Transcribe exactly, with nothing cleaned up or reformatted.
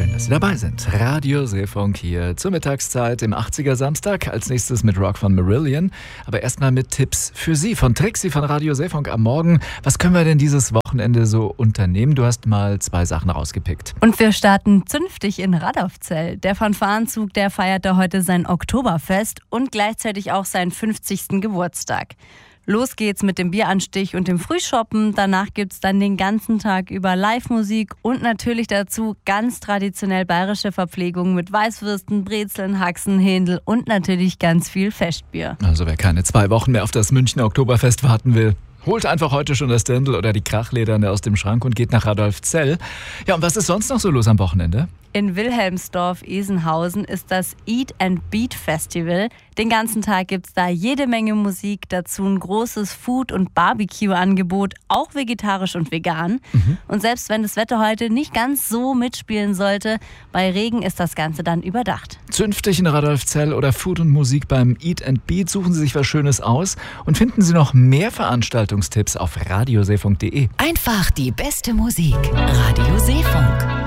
Schön, dass Sie dabei sind. Radio Seefunk hier zur Mittagszeit im achtziger Samstag. Als nächstes mit Rock von Marillion. Aber erstmal mit Tipps für Sie von Trixie von Radio Seefunk am Morgen. Was können wir denn dieses Wochenende so unternehmen? Du hast mal zwei Sachen rausgepickt. Und wir starten zünftig in Radolfzell. Der Fanfarenzug, der feierte heute sein Oktoberfest und gleichzeitig auch seinen fünfzigsten Geburtstag. Los geht's mit dem Bieranstich und dem Frühshoppen. Danach gibt's dann den ganzen Tag über Live-Musik und natürlich dazu ganz traditionell bayerische Verpflegung mit Weißwürsten, Brezeln, Haxen, Händel und natürlich ganz viel Festbier. Also wer keine zwei Wochen mehr auf das Münchner Oktoberfest warten will, holt einfach heute schon das Dirndl oder die Krachlederne aus dem Schrank und geht nach Radolfzell. Ja, und was ist sonst noch so los am Wochenende? In Wilhelmsdorf-Esenhausen ist das Eat and Beat Festival. Den ganzen Tag gibt's da jede Menge Musik, dazu ein großes Food- und Barbecue-Angebot, auch vegetarisch und vegan. Mhm. Und selbst wenn das Wetter heute nicht ganz so mitspielen sollte, bei Regen ist das Ganze dann überdacht. Zünftig in Radolfzell oder Food und Musik beim Eat and Beat. Suchen Sie sich was Schönes aus und finden Sie noch mehr Veranstaltungstipps auf radioseefunk punkt de. Einfach die beste Musik. Radio Seefunk.